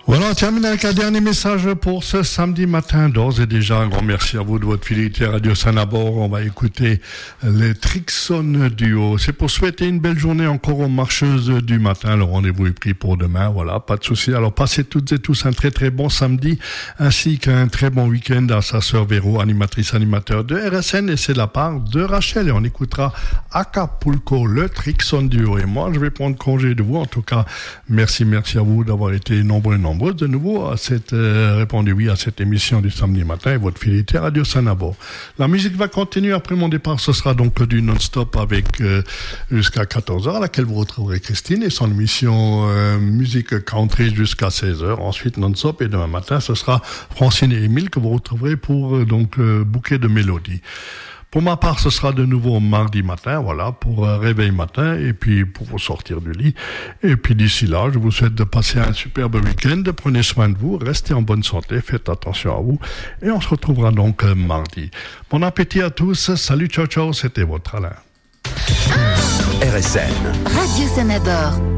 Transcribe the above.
Voilà, on termine avec un dernier message pour ce samedi matin. D'ores et déjà, un grand merci à vous de votre fidélité à Radio Sanabor. On va écouter les Trixon Duo. C'est pour souhaiter une belle journée encore aux marcheuses du matin. Le rendez-vous est pris pour demain. Voilà, pas de souci. Alors, passez toutes et tous un très très bon samedi, ainsi qu'un très bon week-end à sa sœur Véro, animateur de RSN. Et c'est de la part de Rachel. Et on écoutera Acapulco, le Trixon Duo. Et moi, je vais prendre congé de vous. En tout cas, merci à vous d'avoir été nombreux de nouveau à répondu oui à cette émission du samedi matin et votre fidélité Radio Sanabor. La musique va continuer après mon départ. Ce sera donc du non-stop avec jusqu'à 14h, à laquelle vous retrouverez Christine et son émission musique country jusqu'à 16h. Ensuite non-stop et demain matin, ce sera Francine et Émile que vous retrouverez pour bouquet de mélodies. Pour ma part, ce sera de nouveau mardi matin, voilà, pour réveil matin et puis pour vous sortir du lit. Et puis d'ici là, je vous souhaite de passer un superbe week-end. Prenez soin de vous, restez en bonne santé, faites attention à vous. Et on se retrouvera donc mardi. Bon appétit à tous. Salut, ciao, ciao. C'était votre Alain. RSN. Radio Sanabor.